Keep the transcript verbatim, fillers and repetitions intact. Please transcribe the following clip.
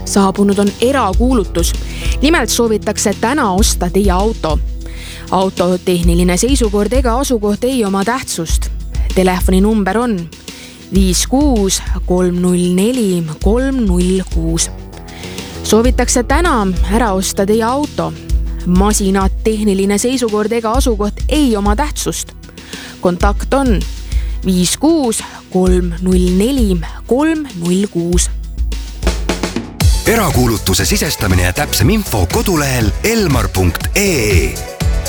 Saabunud on erakuulutus. Nimelt soovitakse täna osta teie auto. Auto tehniline seisukord ega asukoht ei oma tähtsust. Telefoni number on viis kuus kolm null neli kolm null kuus. Soovitakse täna ära osta teie auto. Masina tehniline seisukord ega asukoht ei oma tähtsust. Kontakt on viis kuus kolm null neli kolm null kuus. Erakuulutuse sisestamine ja täpsem info kodulehel elmar punkt ee.